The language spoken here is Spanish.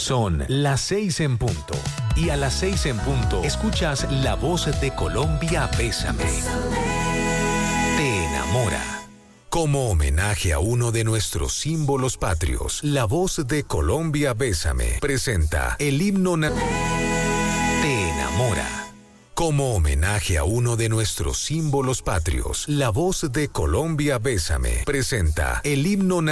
Son las 6 en punto. Y a las 6 en punto escuchas La Voz de Colombia, Bésame. Te enamora. Como homenaje a uno de nuestros símbolos patrios, La Voz de Colombia, Bésame presenta el himno Te enamora. Como homenaje a uno de nuestros símbolos patrios, La Voz de Colombia, Bésame presenta el himno